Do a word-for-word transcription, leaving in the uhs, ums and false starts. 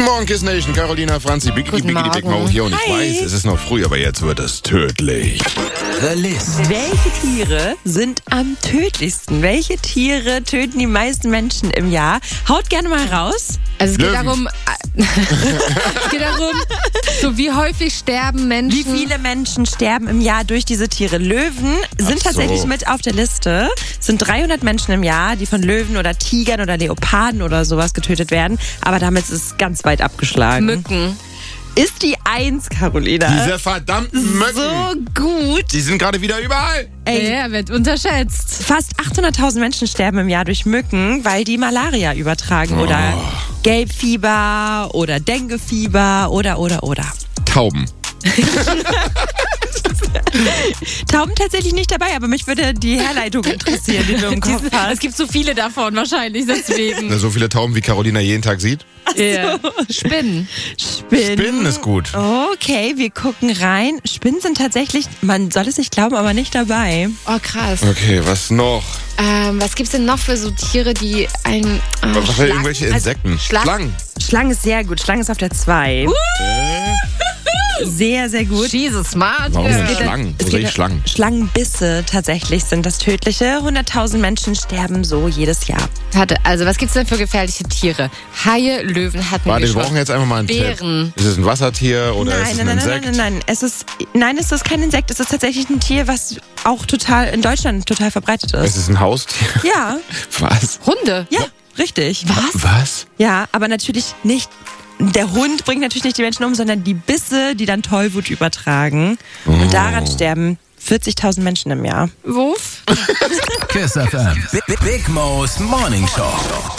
Guten Morgen, Kiss Nation. Carolina, Franzi, Biggie, Guten Biggie, Big Mo hier. Und ich Hi. weiß, es ist noch früh, aber jetzt wird es tödlich. The List. Welche Tiere sind am tödlichsten? Welche Tiere töten die meisten Menschen im Jahr? Haut gerne mal raus. Also es geht Löwen. darum, es geht darum, so wie häufig sterben Menschen. Wie viele Menschen sterben im Jahr durch diese Tiere? Löwen sind Ach so. tatsächlich mit auf der Liste. Es sind dreihundert Menschen im Jahr, die von Löwen oder Tigern oder Leoparden oder sowas getötet werden. Aber damit ist es ganz weit abgeschlagen. Mücken. Ist die Eins, Carolina. Diese verdammten Mücken. so gut. Die sind gerade wieder überall. Ey, Ja, wird unterschätzt. fast achthunderttausend Menschen sterben im Jahr durch Mücken, weil die Malaria übertragen. Oder Gelbfieber oder Denguefieber oder, oder, oder. Tauben. Tauben tatsächlich nicht dabei, aber mich würde die Herleitung interessieren, die du im Kopf Es hast. gibt so viele davon wahrscheinlich, deswegen. So viele Tauben, wie Carolina jeden Tag sieht. Ja. Spinnen. Spinnen. Spinnen ist gut. Okay, wir gucken rein. Spinnen sind tatsächlich, man soll es nicht glauben, aber nicht dabei. Oh, krass. Okay, was noch? Ähm, was gibt's denn noch für so Tiere, die ein... Oh, Was für Schlangen? irgendwelche Insekten? Also, Schlangen. Schlangen. Schlange ist sehr gut. Schlange ist auf der zwei. Sehr, sehr gut. Jesus, smart. Warum Ja. denn Schlangen? Wo sehe ich Schlangen? Schlangenbisse tatsächlich sind das tödliche. hunderttausend Menschen sterben so jedes Jahr. Warte, also was gibt's denn für gefährliche Tiere? Haie, Löwen hatten Warte, wir wir schon. brauchen jetzt einfach mal einen Bären. Tipp. Ist es ein Wassertier oder ist es Nein, ein nein, nein, nein, Insekt? nein, nein. Es ist, nein, es ist kein Insekt. Es ist tatsächlich ein Tier, was auch total in Deutschland total verbreitet Es ist. ist ein Haustier. Ja, Was? Hunde. ja, richtig. Was? Was? Ja, aber natürlich nicht. Der Hund bringt natürlich nicht die Menschen um, sondern die Bisse, die dann Tollwut übertragen. Und daran sterben vierzigtausend Menschen im Jahr. Wuff. Kiss F M. Big, Big Mo's Morning Show.